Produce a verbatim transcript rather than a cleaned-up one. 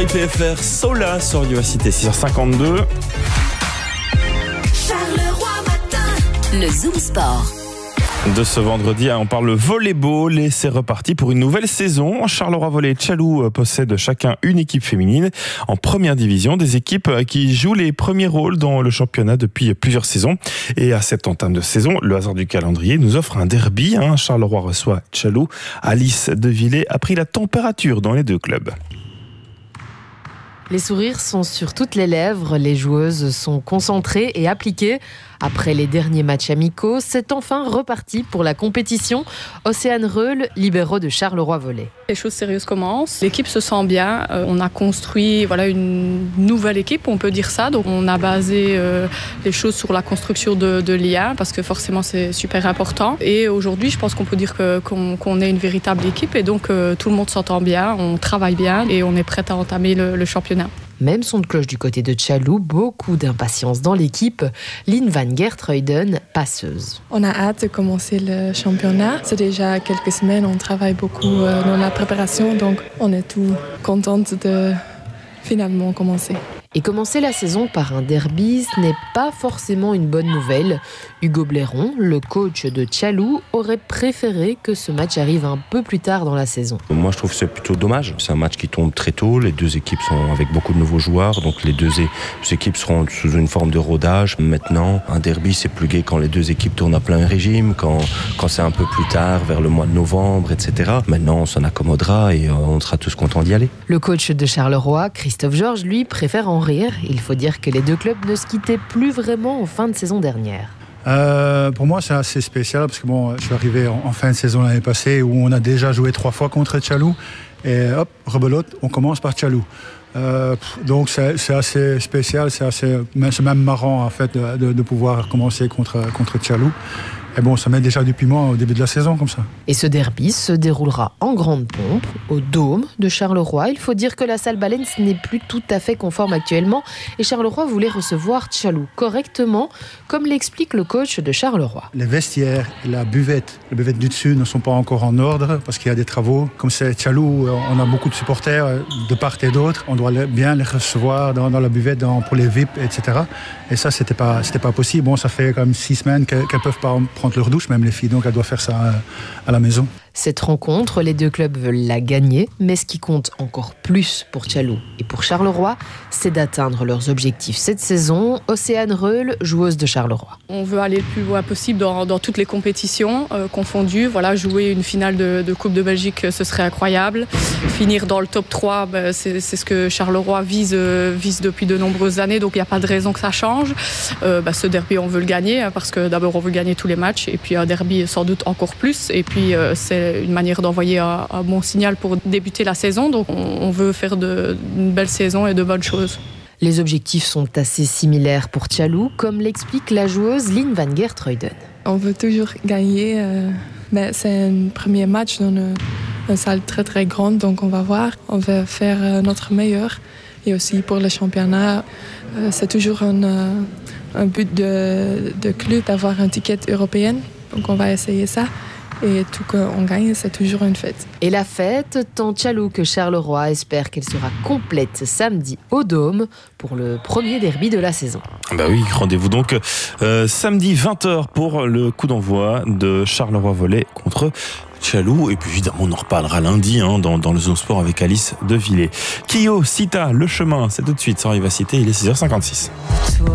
I P F R, Sola sur Vivacité, six heures cinquante-deux. Charleroi matin. Le Zoom Sport. De ce vendredi, on parle volleyball et c'est reparti pour une nouvelle saison. Charleroi Volley et Tchalou possèdent chacun une équipe féminine en première division, des équipes qui jouent les premiers rôles dans le championnat depuis plusieurs saisons. Et à cette entame de saison, le hasard du calendrier nous offre un derby. Hein. Charleroi reçoit Tchalou. Alice Devillé a pris la température dans les deux clubs. Les sourires sont sur toutes les lèvres, les joueuses sont concentrées et appliquées. Après les derniers matchs amicaux, c'est enfin reparti pour la compétition. Océane Reul, libéraux de Charleroi Volley. Les choses sérieuses commencent, l'équipe se sent bien, euh, on a construit voilà, une nouvelle équipe, on peut dire ça. Donc on a basé euh, les choses sur la construction de, de liens, parce que forcément c'est super important. Et aujourd'hui, je pense qu'on peut dire que, qu'on, qu'on est une véritable équipe et donc euh, tout le monde s'entend bien, on travaille bien et on est prêt à entamer le, le championnat. Même son de cloche du côté de Tchalou, beaucoup d'impatience dans l'équipe. Lynn Van Gertruiden, passeuse. On a hâte de commencer le championnat. C'est déjà quelques semaines, on travaille beaucoup dans la préparation, donc on est tout contente de finalement commencer. Et commencer la saison par un derby, ce n'est pas forcément une bonne nouvelle. Hugo Blairon, le coach de Tchalou, aurait préféré que ce match arrive un peu plus tard dans la saison. Moi, je trouve que c'est plutôt dommage. C'est un match qui tombe très tôt. Les deux équipes sont avec beaucoup de nouveaux joueurs, donc les deux équipes seront sous une forme de rodage. Maintenant, un derby, c'est plus gai quand les deux équipes tournent à plein régime, quand, quand c'est un peu plus tard, vers le mois de novembre, et cetera. Maintenant, on s'en accommodera et on sera tous contents d'y aller. Le coach de Charleroi, Christophe Georges, lui, préfère en rire. Il faut dire que les deux clubs ne se quittaient plus vraiment en fin de saison dernière. Euh, pour moi, c'est assez spécial parce que bon, je suis arrivé en, en fin de saison l'année passée où on a déjà joué trois fois contre Tchalou et hop, rebelote, on commence par Tchalou. Euh, donc c'est, c'est assez spécial, c'est assez, c'est même marrant en fait de, de, de pouvoir commencer contre contre Tchalou. Et bon, ça met déjà du piment au début de la saison comme ça. Et ce derby se déroulera en grande pompe au Dôme de Charleroi. Il faut dire que la salle Balens n'est plus tout à fait conforme actuellement et Charleroi voulait recevoir Tchalou correctement, comme l'explique le coach de Charleroi. Les vestiaires, la buvette, la buvette du dessus ne sont pas encore en ordre parce qu'il y a des travaux. Comme c'est Tchalou, on a beaucoup de supporters de part et d'autre. On doit bien les recevoir dans, dans la buvette dans, pour les V I P, et cetera. Et ça, c'était pas, c'était pas possible. Bon, ça fait quand même six semaines qu'elles ne peuvent pas prendre leur douche, même les filles, donc elles doivent faire ça à la maison. Cette rencontre, les deux clubs veulent la gagner, mais ce qui compte encore plus pour Tchalou et pour Charleroi, c'est d'atteindre leurs objectifs cette saison. Océane Reul, joueuse de Charleroi. On veut aller le plus loin possible dans, dans toutes les compétitions euh, confondues. Voilà, jouer une finale de, de Coupe de Belgique, ce serait incroyable. Finir dans le top trois, ben, c'est, c'est ce que Charleroi vise, euh, vise depuis de nombreuses années, donc il n'y a pas de raison que ça change. Euh, ben, ce derby, on veut le gagner, hein, parce que d'abord, on veut gagner tous les matchs, et puis un derby, sans doute encore plus. Et puis, euh, c'est une manière d'envoyer un, un bon signal pour débuter la saison. Donc on, on veut faire de, une belle saison et de bonnes choses. Les objectifs sont assez similaires pour Tchalou, comme l'explique la joueuse Lynn Van Gertruiden. On veut toujours gagner. Euh, mais c'est un premier match dans une, une salle très très grande, donc on va voir. On va faire euh, notre meilleur. Et aussi pour le championnat, euh, c'est toujours un, euh, un but de, de club d'avoir un ticket européen. Donc on va essayer ça. Et tout qu'on gagne, c'est toujours une fête. Et la fête, tant Tchalou que Charleroi espèrent qu'elle sera complète samedi au Dôme pour le premier derby de la saison. Bah oui, rendez-vous donc euh, samedi vingt heures pour le coup d'envoi de Charleroi Volley contre Tchalou. Et puis évidemment, on en reparlera lundi hein, dans, dans le Zoom Sport avec Alice Devillé. Kyo, Sita, le chemin, c'est tout de suite sur Vivacité, il est six heures cinquante-six.